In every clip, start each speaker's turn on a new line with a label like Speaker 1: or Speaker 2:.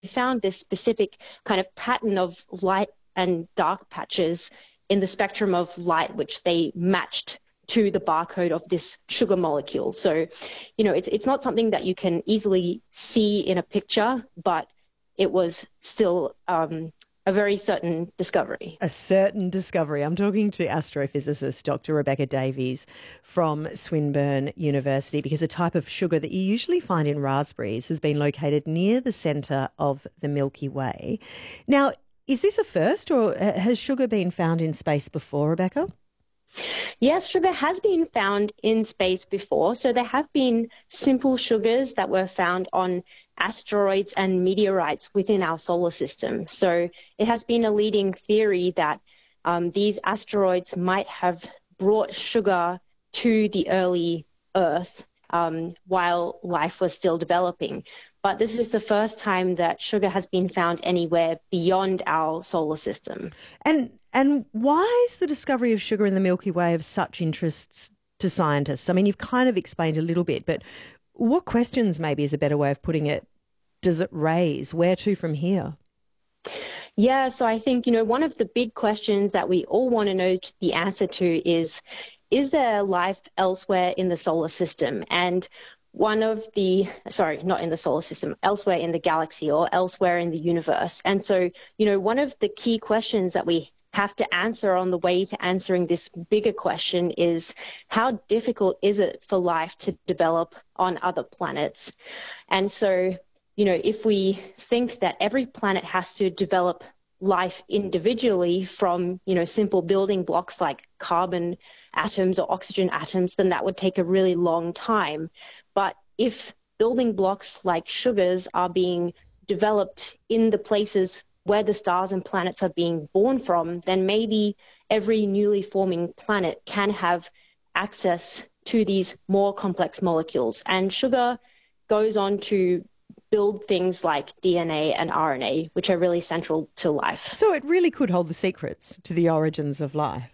Speaker 1: found this specific kind of pattern of light and dark patches in the spectrum of light, which they matched to the barcode of this sugar molecule. So, it's not something that you can easily see in a picture, but it was still a very certain discovery.
Speaker 2: A certain discovery. I'm talking to astrophysicist Dr. Rebecca Davies from Swinburne University, because a type of sugar that you usually find in raspberries has been located near the centre of the Milky Way. Now, is this a first, or has sugar been found in space before, Rebecca?
Speaker 1: Yes, sugar has been found in space before. So there have been simple sugars that were found on asteroids and meteorites within our solar system. So it has been a leading theory that these asteroids might have brought sugar to the early Earth while life was still developing. But this is the first time that sugar has been found anywhere beyond our solar system.
Speaker 2: And why is the discovery of sugar in the Milky Way of such interest to scientists? I mean, you've kind of explained a little bit, but what questions, maybe is a better way of putting it, does it raise? Where to from here?
Speaker 1: Yeah, so I think, one of the big questions that we all want to know the answer to is there life elsewhere in the solar system? And not in the solar system, elsewhere in the galaxy or elsewhere in the universe. And so, one of the key questions that we have to answer on the way to answering this bigger question is, how difficult is it for life to develop on other planets? And so, if we think that every planet has to develop life individually from, simple building blocks like carbon atoms or oxygen atoms, then that would take a really long time. But if building blocks like sugars are being developed in the places where the stars and planets are being born from, then maybe every newly forming planet can have access to these more complex molecules. And sugar goes on to build things like DNA and RNA, which are really central to life. So
Speaker 2: it really could hold the secrets to the origins of life.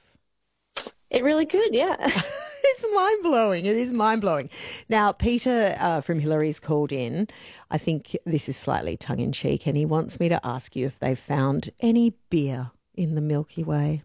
Speaker 1: It really could, yeah.
Speaker 2: It's mind-blowing. It is mind-blowing. Now, Peter from Hillary's called in. I think this is slightly tongue-in-cheek, and he wants me to ask you if they've found any beer in the Milky Way.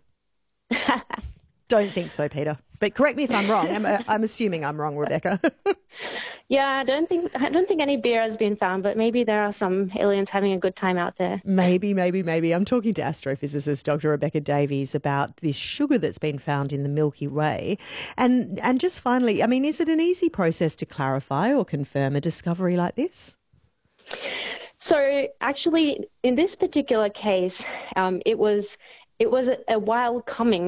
Speaker 2: Don't think so, Peter. But correct me if I'm wrong. I'm assuming I'm wrong, Rebecca.
Speaker 1: Yeah, I don't think any beer has been found, but maybe there are some aliens having a good time out there.
Speaker 2: Maybe. I'm talking to astrophysicist Dr. Rebecca Davies about this sugar that's been found in the Milky Way. And just finally, I mean, is it an easy process to clarify or confirm a discovery like this?
Speaker 1: So actually, in this particular case, it was a while coming